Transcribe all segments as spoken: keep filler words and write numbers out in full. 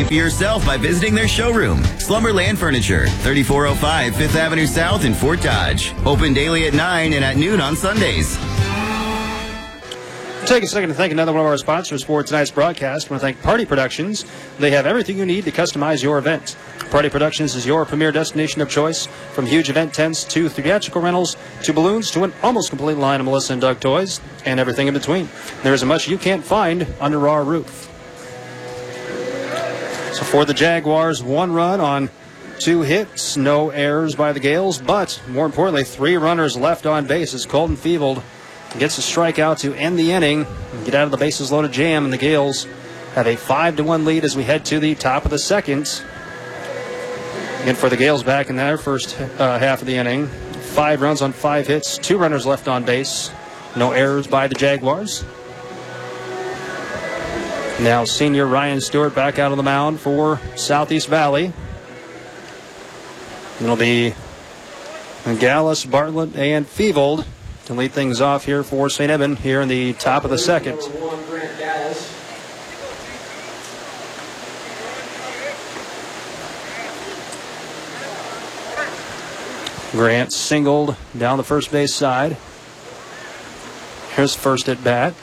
See for yourself by visiting their showroom. Slumberland Furniture, thirty-four oh five Fifth Avenue South in Fort Dodge. Open daily at nine and at noon on Sundays. Take a second to thank another one of our sponsors for tonight's broadcast. I want to thank Party Productions. They have everything you need to customize your event. Party Productions is your premier destination of choice, from huge event tents to theatrical rentals to balloons to an almost complete line of Melissa and Doug toys and everything in between. There isn't much you can't find under our roof. So for the Jaguars, one run on two hits, no errors by the Gales, but more importantly, three runners left on base as Colton Fevold gets a strikeout to end the inning and get out of the bases loaded jam, and the Gales have a five to one lead as we head to the top of the second. Again, for the Gales back in their first uh, half of the inning, five runs on five hits, two runners left on base, no errors by the Jaguars. Now senior Ryan Stewart back out on the mound for Southeast Valley. It'll be Gallus, Bartlett, and Fevold to lead things off here for Saint Edmund here in the top of the second. Grant singled down the first base side. Here's first at bat.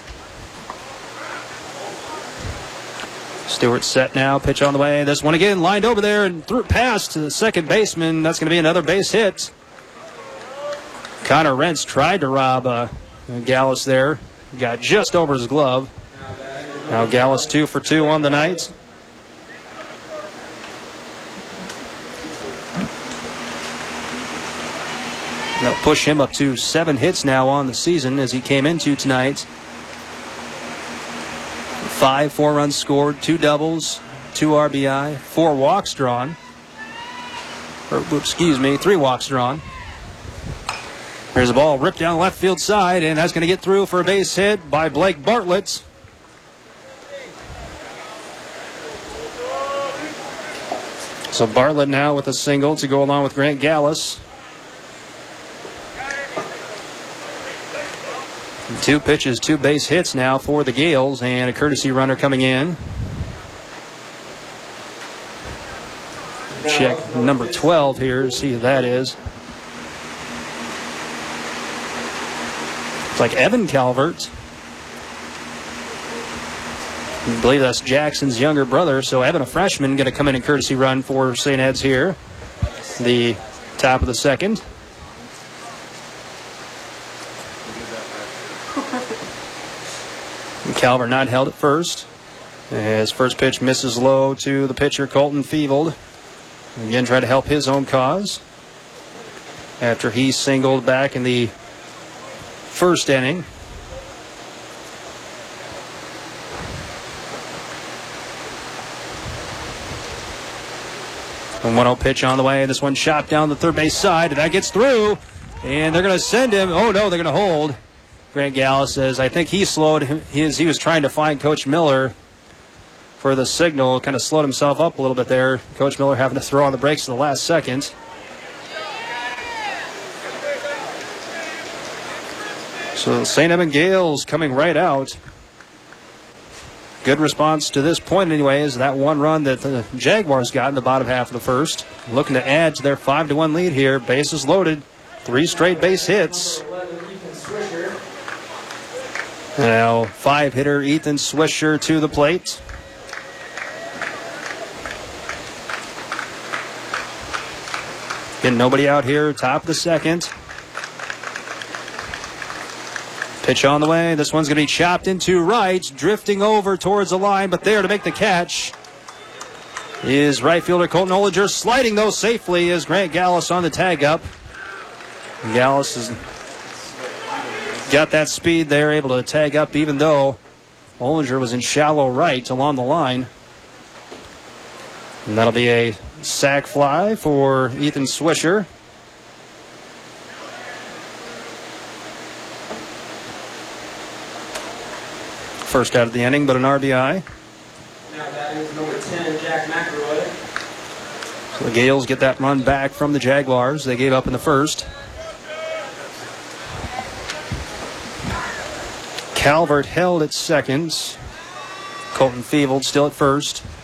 Stewart set now, pitch on the way. This one again lined over there and threw it past to the second baseman. That's going to be another base hit. Connor Rentz tried to rob uh, Gallus there. Got just over his glove. Now Gallus two for two on the night. That'll push him up to seven hits now on the season as he came into tonight. Five four runs scored, two doubles, two R B I, four walks drawn. Or, excuse me, three walks drawn. There's a ball ripped down the left field side, and that's going to get through for a base hit by Blake Bartlett. So Bartlett now with a single to go along with Grant Gallus. Two pitches, two base hits now for the Gales, and a courtesy runner coming in. Check number twelve here, see who that is. It's like Evan Calvert. I believe that's Jackson's younger brother. So Evan, a freshman, going to come in and courtesy run for Saint Ed's here. The top of the second. Calvert not held at first. His first pitch misses low to the pitcher, Colton Fevold. Again, try to help his own cause after he singled back in the first inning. A one oh pitch on the way. This one shot down the third base side, and that gets through. And they're going to send him. Oh, no, they're going to hold. Grant Gallus says, I think he slowed his, he was trying to find Coach Miller for the signal, kind of slowed himself up a little bit there. Coach Miller having to throw on the brakes in the last second. So Saint Edmund Gales coming right out. Good response to this point anyways. That one run that the Jaguars got in the bottom half of the first. Looking to add to their five to one lead here. Bases loaded. Three straight base hits. Now, five-hitter Ethan Swisher to the plate. Getting nobody out here, top of the second. Pitch on the way. This one's going to be chopped into right, drifting over towards the line, but there to make the catch is right fielder Colton Olinger, sliding though safely as Grant Gallus on the tag up. Gallus has got that speed there, able to tag up even though Olinger was in shallow right along the line. And that'll be a sac fly for Ethan Swisher. First out of the inning, but an R B I. Now that is number ten, Jack McElroy. So the Gales get that run back from the Jaguars. They gave up in the first. Calvert held at second. Colton Fevold still at first.